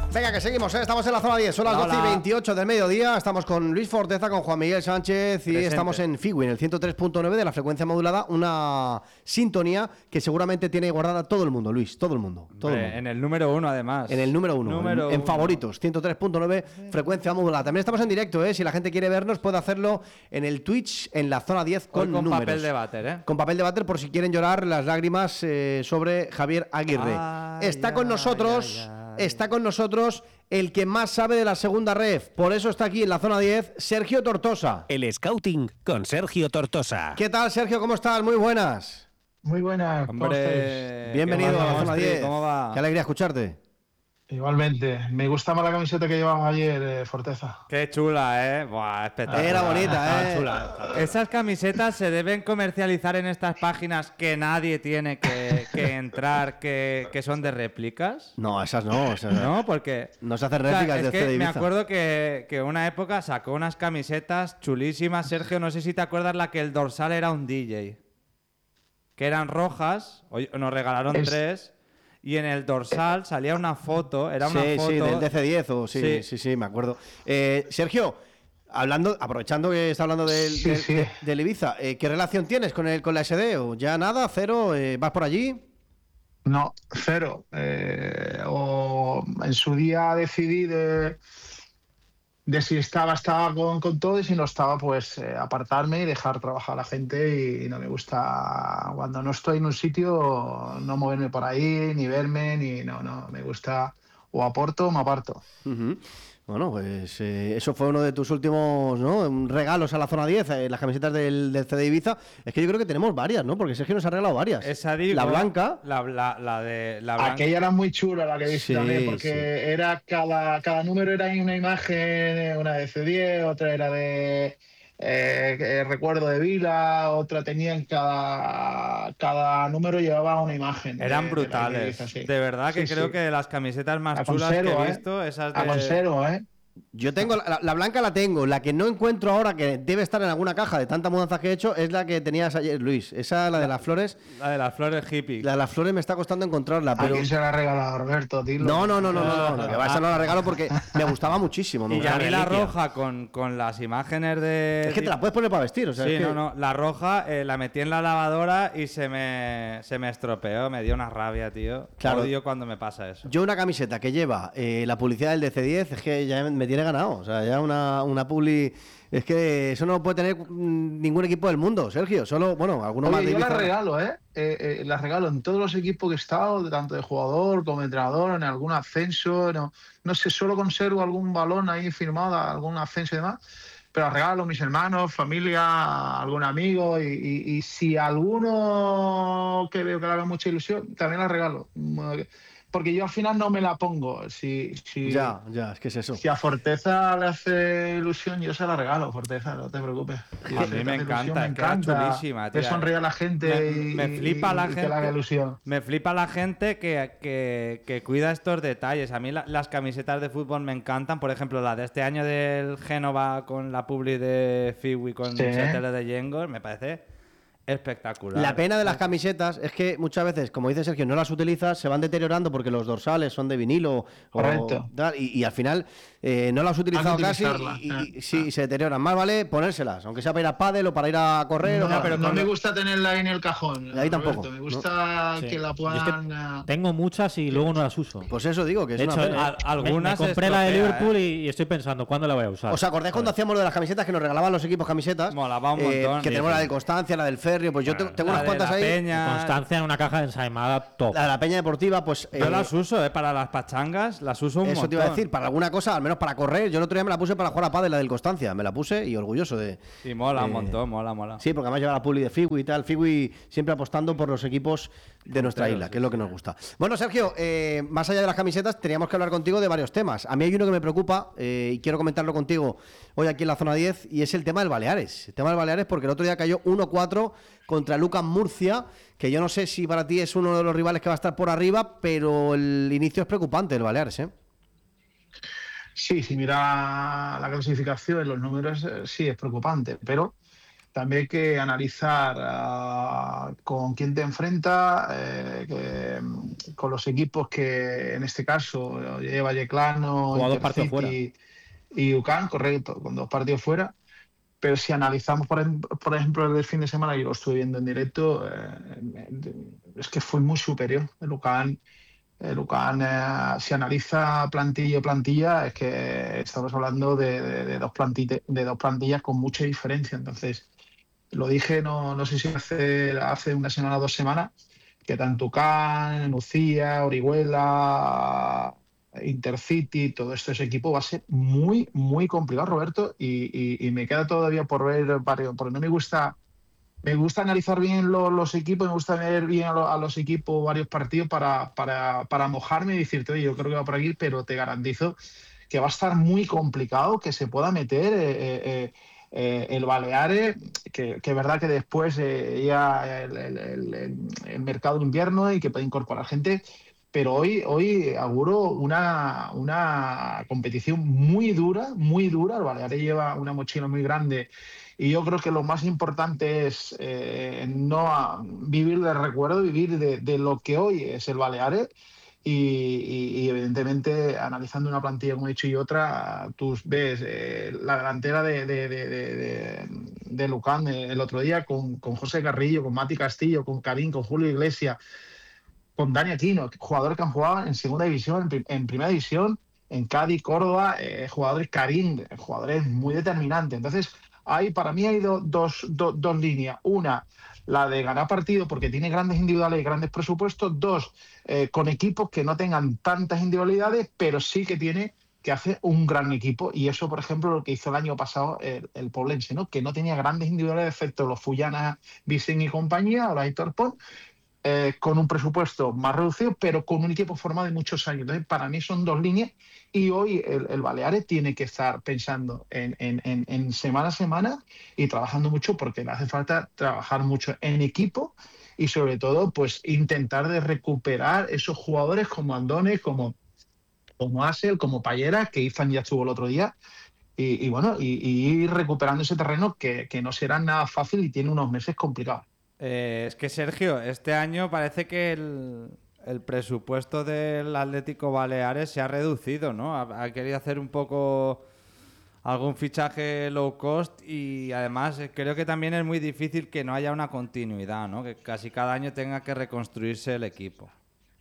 Venga, que seguimos, ¿eh? Estamos en la zona 10, son las 12:28 del mediodía. Estamos con Luis Forteza, con Juan Miguel Sánchez y estamos en Figui, en el 103.9 de la frecuencia modulada. Una sintonía que seguramente tiene guardada todo el mundo, Luis, todo el mundo. En el número 1, además. En el número 1, en favoritos, 103.9 frecuencia modulada. También estamos en directo, ¿eh? Si la gente quiere vernos, puede hacerlo en el Twitch, en la zona 10 con números. Papel de váter, ¿eh? Con papel de váter por si quieren llorar las lágrimas sobre Javier Aguirre. Está con nosotros. Está con nosotros el que más sabe de la segunda ref. Por eso está aquí en la zona 10, Sergio Tortosa. El Scouting con Sergio Tortosa. ¿Qué tal, Sergio? ¿Cómo estás? Muy buenas. Muy buenas. Hombre, bienvenido a la zona 10. ¿Cómo va? Qué alegría escucharte. Igualmente. Me gusta más la camiseta que llevaba ayer, Forteza. Qué chula, ¿eh? Buah, espectacular. Era bonita, ¿eh? Chula. Esas camisetas se deben comercializar en estas páginas que nadie tiene que entrar, que son de réplicas. No, esas no. No, porque... no se hacen réplicas es de que CD me Ibiza. acuerdo que una época sacó unas camisetas chulísimas. Sergio, no sé si te acuerdas la que el dorsal era un DJ. Que eran rojas. Hoy nos regalaron 3... Y en el dorsal salía una foto, era una foto... Sí, del DC10, o sí, me acuerdo. Sergio, aprovechando que está hablando del Ibiza, ¿qué relación tienes con la SD? ¿O ya nada, cero? ¿Vas por allí? No, cero. O en su día decidí de si estaba con todo y si no estaba, pues apartarme y dejar trabajar a la gente. Y no me gusta, cuando no estoy en un sitio, no moverme por ahí, ni verme, no, me gusta o aporto o me aparto. Uh-huh. Bueno, pues eso fue uno de tus últimos, ¿no?, regalos a la zona 10, las camisetas del CD Ibiza. Es que yo creo que tenemos varias, ¿no? Porque Sergio nos ha regalado varias. Esa digo, la blanca. La blanca. Aquella era muy chula, la que he visto también, porque sí. era cada número era una imagen, una de C10, otra era de recuerdo de Vila, otra tenía en cada número llevaba una imagen. Eran brutales. De verdad que creo que las camisetas más chulas que he visto, esas de... Aconsejo, ¿eh? Yo tengo la blanca, la tengo. La que no encuentro ahora, que debe estar en alguna caja de tantas mudanzas que he hecho, es la que tenías ayer, Luis. Esa, la de las flores. La de las flores hippie. La de las flores me está costando encontrarla. Pero... ¿A quién se la ha regalado, Roberto? Dilo. No, que va, esa no la regalo porque me gustaba muchísimo. Y a mí la roja con las imágenes de... Es que te la puedes poner para vestir, o sea. Sí, es que... no. La roja la metí en la lavadora y se me estropeó. Me dio una rabia, tío. Claro. Odio cuando me pasa eso. Yo una camiseta que lleva la publicidad del DC10 es que ya me tiene ganado. O sea, ya una publi... Es que eso no lo puede tener ningún equipo del mundo, Sergio. Solo, bueno, algunos más de Ibiza. Yo la regalo, la regalo en todos los equipos que he estado, tanto de jugador como de entrenador, en algún ascenso. No sé, solo conservo algún balón ahí firmado, algún ascenso y demás. Pero la regalo a mis hermanos, familia, algún amigo. Y si alguno que veo que le haga mucha ilusión, también la regalo. Porque yo al final no me la pongo. Ya, es que es eso. Si a Forteza le hace ilusión, yo se la regalo, Forteza, no te preocupes. A mí me encanta, es que era chulísima, tío. Que sonríe a la gente me flipa la gente, que le haga ilusión. Me flipa la gente que cuida estos detalles. A mí las camisetas de fútbol me encantan. Por ejemplo, la de este año del Génova con la publi de Figui con Setele de Jengor, me parece... espectacular. La pena de las camisetas es que muchas veces, como dice Sergio, no las utilizas, se van deteriorando porque los dorsales son de vinilo. Correcto. Y al final no las has utilizado casi y se deterioran. Más vale ponérselas, aunque sea para ir a pádel o para ir a correr. Pero no me gusta tenerla ahí en el cajón. Ahí tampoco. Me gusta que la puedan... Tengo muchas y luego no las uso. Pues eso digo, que es de una hecho, pena. Algunas me compré la de Liverpool y estoy pensando, ¿cuándo la voy a usar? ¿Os acordáis cuando hacíamos lo de las camisetas que nos regalaban los equipos camisetas? Molaba un montón. Que tenemos la del Constancia, la del Ferrio, pues yo tengo unas cuantas ahí. Peña, Constancia en una caja ensaimada top. La Peña Deportiva, pues... yo las uso, para las pachangas, las uso un montón. Eso te iba a decir, para alguna cosa, al menos para correr. Yo el otro día me la puse para jugar a pádel, la del Constancia. Me la puse y orgulloso de... Y mola un montón, mola. Sí, porque además lleva la publi de Figui y tal. Figui siempre apostando por los equipos de nuestra isla, que es lo que nos gusta. Bueno, Sergio, más allá de las camisetas, teníamos que hablar contigo de varios temas. A mí hay uno que me preocupa y quiero comentarlo contigo hoy aquí en la zona 10 y es el tema del Baleares. El tema del Baleares porque el otro día cayó 1-4 contra Lucas Murcia, que yo no sé si para ti es uno de los rivales que va a estar por arriba, pero el inicio es preocupante del Baleares, ¿eh? Sí, si mira la clasificación, los números, sí es preocupante, pero también hay que analizar con quién te enfrentas, con los equipos que en este caso lleva Yeclano, Jugado 2 partidos fuera. Intercity y UCAN, correcto, con 2 partidos fuera. Pero si analizamos, por ejemplo, el del fin de semana, yo lo estuve viendo en directo, es que fue muy superior. El UCAN, si analiza plantilla a plantilla, es que estamos hablando de dos plantillas con mucha diferencia. Entonces, lo dije, no sé si hace una semana o 2 semanas, que tanto UCAN, Nucía, Orihuela, Intercity, todo este equipo va a ser muy, muy complicado, Roberto, y me queda todavía por ver varios, porque no me gusta. Me gusta analizar bien los equipos, me gusta ver bien a los equipos varios partidos para mojarme y decirte, oye, yo creo que va por aquí, pero te garantizo que va a estar muy complicado que se pueda meter el Baleares, que es verdad que después ya el mercado de invierno y que puede incorporar gente, pero hoy auguro una competición muy dura, muy dura. El Baleares lleva una mochila muy grande y yo creo que lo más importante es no vivir de recuerdo, vivir de lo que hoy es el Baleares. Y evidentemente, analizando una plantilla como he dicho y otra, tú ves la delantera de Lucán el otro día con José Carrillo, con Mati Castillo, con Karim, con Julio Iglesias, con Dani Aquino, jugadores que han jugado en segunda división, en primera división, en Cádiz, Córdoba, jugadores Karim, jugadores muy determinantes. Entonces, para mí hay dos líneas. Una, la de ganar partido porque tiene grandes individuales y grandes presupuestos. Dos, con equipos que no tengan tantas individualidades, pero sí que tiene que hacer un gran equipo. Y eso, por ejemplo, lo que hizo el año pasado el Poblense, ¿no? Que no tenía grandes individualidades, excepto los Fullana, Vicen y compañía, o la Héctor Pont, con un presupuesto más reducido, pero con un equipo formado de muchos años. Entonces, para mí son dos líneas y hoy el Baleares tiene que estar pensando en semana a semana y trabajando mucho porque le hace falta trabajar mucho en equipo y sobre todo pues intentar de recuperar esos jugadores como Andone, como Asel, como Payera, que Izan ya estuvo el otro día. Y ir recuperando ese terreno que no será nada fácil y tiene unos meses complicados. Es que Sergio, este año parece que el presupuesto del Atlético Baleares se ha reducido, ¿no? Ha querido hacer un poco algún fichaje low cost y además creo que también es muy difícil que no haya una continuidad, ¿no? Que casi cada año tenga que reconstruirse el equipo.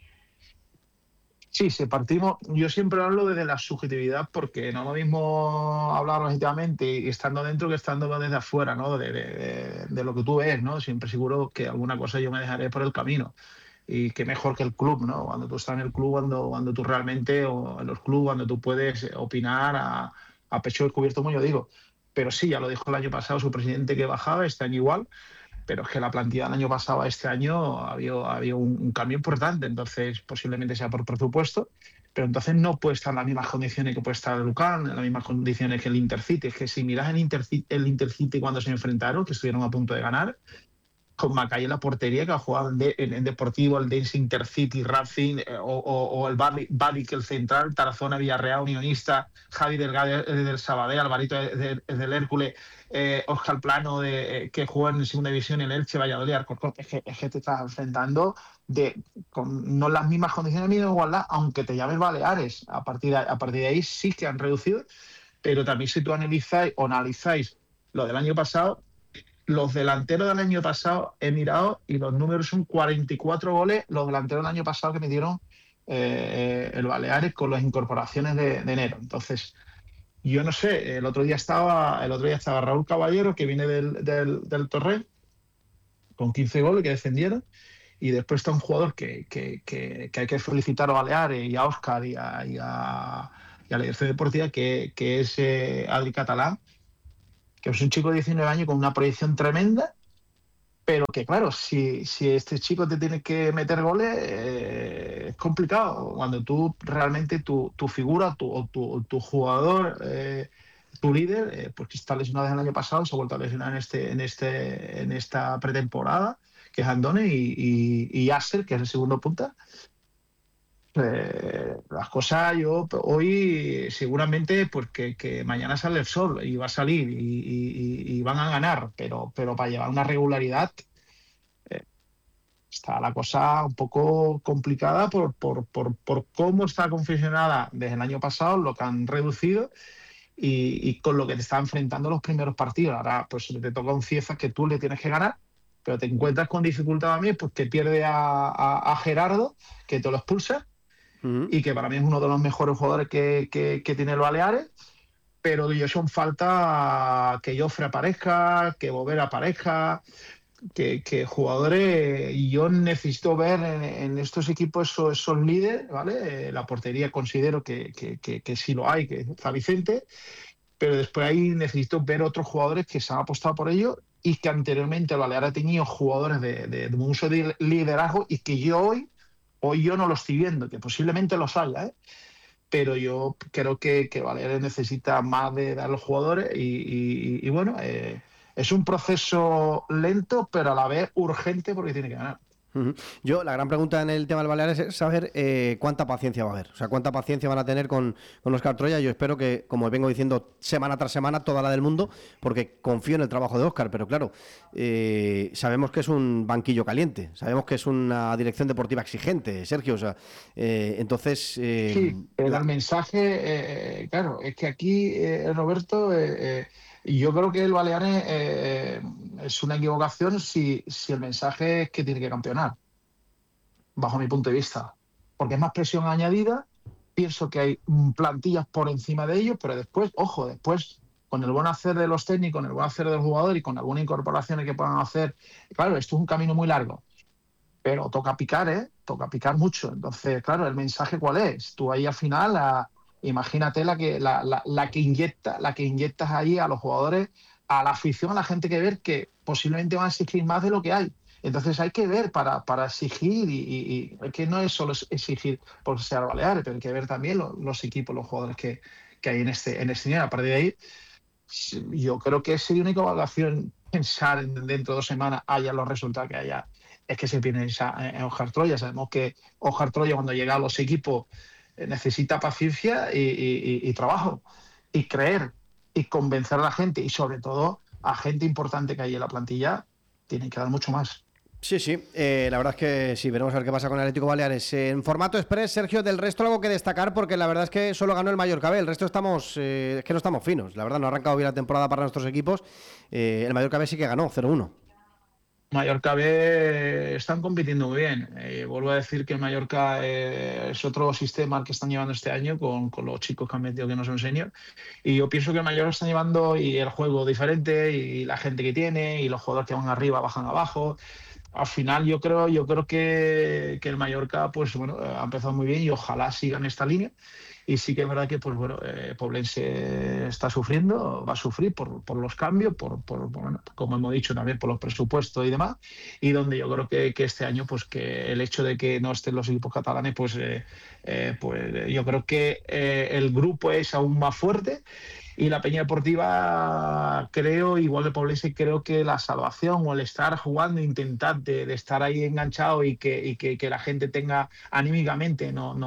Sí, yo siempre hablo desde la subjetividad porque no es lo mismo hablar objetivamente y estando dentro que estando desde afuera, ¿no? De lo que tú ves, ¿no? Siempre seguro que alguna cosa yo me dejaré por el camino y qué mejor que el club, ¿no? Cuando tú estás en el club, cuando tú realmente, o en los clubes, cuando tú puedes opinar a pecho descubierto, como yo digo. Pero sí, ya lo dijo el año pasado su presidente que bajaba, este año igual. Pero es que la plantilla del año pasado a este año había un cambio importante, entonces posiblemente sea por presupuesto, pero entonces no puede estar en las mismas condiciones que puede estar el Lucan, en las mismas condiciones que el Intercity. Es que si miras el Intercity cuando se enfrentaron, que estuvieron a punto de ganar, con Macay en la portería, que ha jugado en Deportivo, el Dance Intercity, Racing, o el Baric, el central, Tarazona, Villarreal, Unionista, Javi Delgado del Sabadell, Alvarito del Hércules, Óscar Plano, que juega en segunda división en Elche, Valladolid, Alcorcón. Es que te estás enfrentando con no las mismas condiciones ni de igualdad, aunque te llames Baleares. A partir de ahí sí que han reducido, pero también si tú analizáis lo del año pasado, los delanteros del año pasado he mirado y los números son 44 goles, los delanteros del año pasado que metieron el Baleares con las incorporaciones de enero. Entonces, yo no sé, el otro día estaba Raúl Caballero, que viene del Torrent, con 15 goles que defendieron, y después está un jugador que hay que felicitar a Baleares y a Óscar y a la dirección deportiva, que es Adri Catalán, que es un chico de 19 años con una proyección tremenda, pero que claro, si este chico te tiene que meter goles, es complicado. Cuando tú realmente tu figura, tu jugador, tu líder, pues que está lesionado desde el año pasado, se ha vuelto a lesionar en esta pretemporada, que es Andone y Yasser, que es el segundo punta. Las cosas, yo hoy seguramente pues que mañana sale el sol y va a salir y van a ganar, pero para llevar una regularidad está la cosa un poco complicada por cómo está confeccionada desde el año pasado, lo que han reducido y con lo que te está enfrentando los primeros partidos. Ahora pues te toca un Cieza que tú le tienes que ganar, pero te encuentras con dificultad también porque pierde a Gerardo, que te lo expulsa, y que para mí es uno de los mejores jugadores que tiene el Baleares, pero yo son falta que Jofre aparezca, que Bovera aparezca, que jugadores, y yo necesito ver en estos equipos esos líderes, ¿vale? La portería considero que sí lo hay, que está Vicente, pero después ahí necesito ver otros jugadores que se han apostado por ello y que anteriormente el Baleares ha tenido jugadores de mucho liderazgo y que yo hoy yo no lo estoy viendo, que posiblemente los haya, ¿eh? Pero yo creo que Baleares necesita más de dar los jugadores y bueno, es un proceso lento, pero a la vez urgente porque tiene que ganar. Yo, la gran pregunta en el tema del Baleares es saber cuánta paciencia va a haber. O sea, cuánta paciencia van a tener con Óscar Troya. Yo espero que, como vengo diciendo semana tras semana, toda la del mundo, porque confío en el trabajo de Óscar. Pero claro, sabemos que es un banquillo caliente. Sabemos que es una dirección deportiva exigente, Sergio. O sea, entonces... sí, el mensaje, claro, es que aquí, Roberto... yo creo que el Baleares es una equivocación si el mensaje es que tiene que campeonar, bajo mi punto de vista, porque es más presión añadida. Pienso que hay plantillas por encima de ellos, pero después, ojo, después con el buen hacer de los técnicos, con el buen hacer del jugador y con algunas incorporaciones que puedan hacer, claro, esto es un camino muy largo, pero toca picar, toca picar mucho. Entonces, claro, ¿el mensaje cuál es? Tú ahí al final... imagínate la que inyectas ahí a los jugadores, a la afición, a la gente que ver que posiblemente van a exigir más de lo que hay. Entonces hay que ver para exigir y que no es solo exigir por ser Baleares, pero hay que ver también los equipos, los jugadores que hay en este nivel. A partir de ahí, yo creo que sería una equivocación pensar dentro de 2 semanas haya los resultados que haya. Es que se piensa en Óscar Troya. Sabemos que Óscar Troya, cuando llega a los equipos, necesita paciencia y trabajo y creer y convencer a la gente y sobre todo a gente importante que hay en la plantilla, tienen que dar mucho más. Sí, la verdad es que sí, veremos a ver qué pasa con el Atlético Baleares. En formato express, Sergio, del resto algo que destacar, porque la verdad es que solo ganó el Mallorca B, el resto es que no estamos finos, la verdad no ha arrancado bien la temporada para nuestros equipos. El Mallorca B sí que ganó, 0-1. Mallorca B están compitiendo muy bien. Vuelvo a decir que Mallorca es otro sistema que están llevando este año con los chicos que han metido que no son senior. Y yo pienso que el Mallorca está llevando y el juego diferente y la gente que tiene y los jugadores que van arriba bajan abajo. Al final yo creo que el Mallorca pues bueno, ha empezado muy bien y ojalá sigan esta línea. Y sí que es verdad que pues bueno, Poblense está sufriendo, va a sufrir por los cambios, bueno, como hemos dicho también por los presupuestos y demás, y donde yo creo que este año pues que el hecho de que no estén los equipos catalanes pues yo creo que el grupo es aún más fuerte. Y la Peña Deportiva, creo, igual que Poblense, creo que la salvación o el estar jugando, intentar de estar ahí enganchado y que la gente tenga anímicamente, no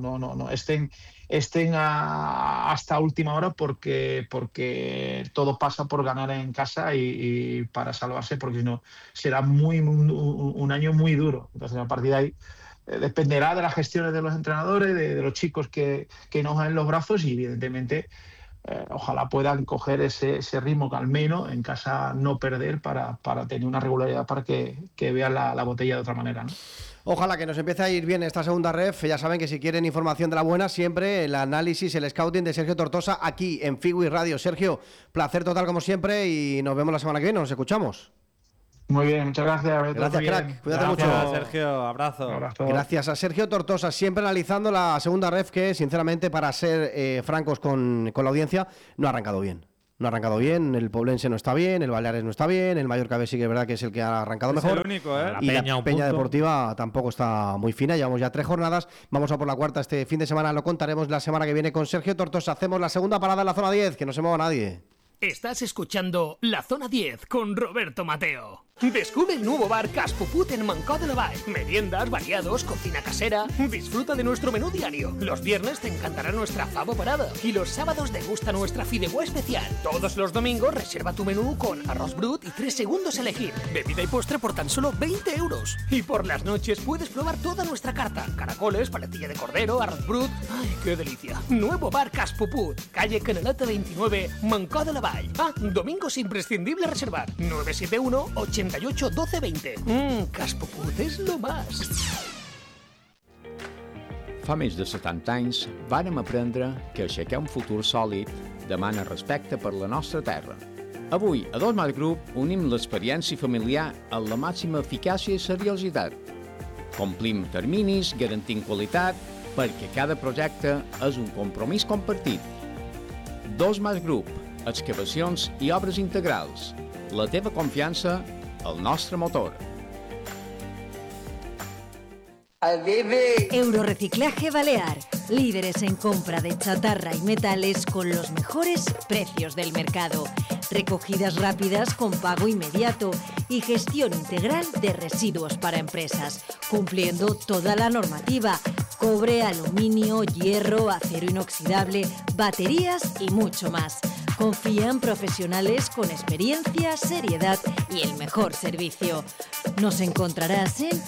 estén hasta última hora porque todo pasa por ganar en casa y para salvarse, porque si no será un año muy duro. Entonces, a partir de ahí dependerá de las gestiones de los entrenadores, de los chicos que nos dan los brazos y evidentemente ojalá puedan coger ese ritmo que al menos en casa no perder para tener una regularidad para que vean la botella de otra manera, ¿no? Ojalá que nos empiece a ir bien esta segunda ref. Ya saben que si quieren información de la buena, siempre el análisis, el scouting de Sergio Tortosa aquí en Figui Radio. Sergio, placer total como siempre y nos vemos la semana que viene, nos escuchamos. Muy bien, muchas gracias. Gracias, crack. Cuídate mucho. Sergio, abrazo. Gracias a Sergio Tortosa, siempre analizando la segunda ref que, sinceramente, para ser francos con la audiencia, no ha arrancado bien. No ha arrancado bien, el Poblense no está bien, el Baleares no está bien, el Mallorca B sí que es verdad que es el que ha arrancado mejor. Es el único, ¿eh? Y la Peña Deportiva tampoco está muy fina, llevamos ya 3 jornadas, vamos a por la cuarta este fin de semana, lo contaremos la semana que viene con Sergio Tortosa. Hacemos la segunda parada en la zona 10, que no se mueva nadie. Estás escuchando La Zona 10 con Roberto Mateo. Descubre el nuevo bar Cas Puput en Mancó de la Vall. Meriendas, variados, cocina casera. Disfruta de nuestro menú diario. Los viernes te encantará nuestra fava parada. Y los sábados degusta nuestra fideuà especial. Todos los domingos reserva tu menú con arroz brut y 3 segundos a elegir. Bebida y postre por tan solo 20 euros. Y por las noches puedes probar toda nuestra carta. Caracoles, paletilla de cordero, arroz brut. ¡Ay, qué delicia! Nuevo bar Cas Puput. Calle Canaleta 29, Mancó de la Vall. Domingos imprescindible reservar. 971 88 12 20. Cas Puput és lo más. Fa més de 70 anys vàrem aprendre que aixecar un futur sòlid demana respecte per la nostra terra. Avui, a Dos Mas Group, unim l'experiència familiar amb la màxima eficàcia i seriositat. Complim terminis, garantint qualitat, perquè cada projecte és un compromís compartit. Dos Mas Group, excavacions i obres integrals. La teva confiança, el nostre motor. Eurorreciclaje Balear, líderes en compra de chatarra y metales con los mejores precios del mercado. Recogidas rápidas con pago inmediato y gestión integral de residuos para empresas, cumpliendo toda la normativa: cobre, aluminio, hierro, acero inoxidable, baterías y mucho más. Confían profesionales con experiencia, seriedad y el mejor servicio. Nos encontrarás en